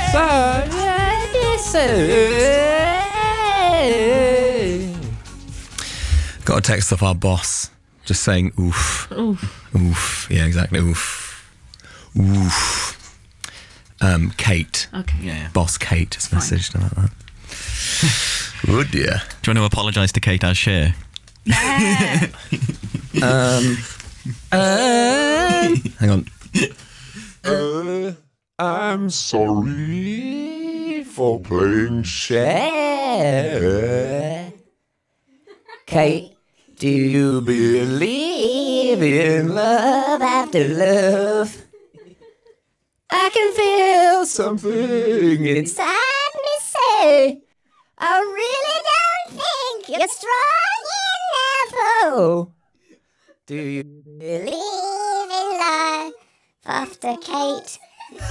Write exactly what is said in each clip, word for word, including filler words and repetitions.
Got a text off our boss just saying oof. Oof. Oof. Yeah, exactly. Oof. Oof. Um, Kate. Okay. Yeah. Boss Kate has messaged about that. Oh dear. Do you want to apologise to Kate as Cher? Yeah. um, um, hang on. Uh, I'm sorry for playing Cher. Kate, do you believe in love after love? I can feel something inside me say, I really don't think you're strong enough. Oh, do you believe in life after Kate?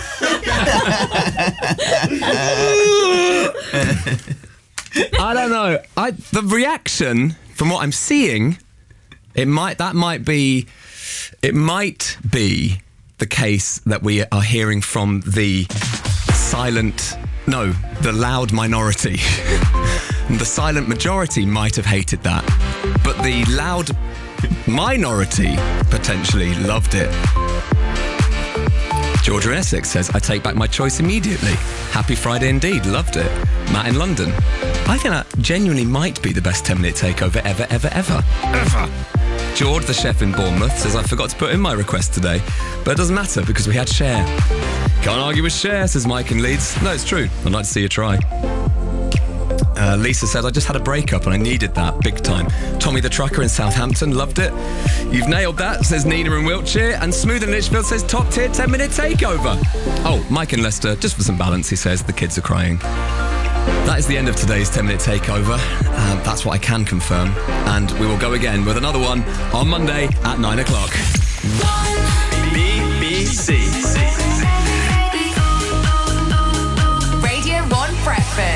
I don't know. I the reaction from what I'm seeing, it might that might be, it might be the case that we are hearing from the silent, no, the loud minority. The silent majority might have hated that, but the loud minority potentially loved it. Georgia in Essex says, I take back my choice immediately. Happy Friday indeed, loved it. Matt in London, I think that genuinely might be the best ten minute takeover ever, ever, ever. Ever. George, the chef in Bournemouth, says, I forgot to put in my request today, but it doesn't matter because we had Cher. Can't argue with Cher, says Mike in Leeds. No, it's true. I'd like to see you try. Uh, Lisa says, I just had a breakup and I needed that big time. Tommy the Trucker in Southampton, loved it. You've nailed that, says Nina in Wiltshire. And Smooth in Litchfield says, top tier ten minute takeover. Oh, Mike in Leicester, just for some balance, he says, the kids are crying. That is the end of today's ten minute takeover. Um, that's what I can confirm. And we will go again with another one on Monday at nine o'clock. B B C.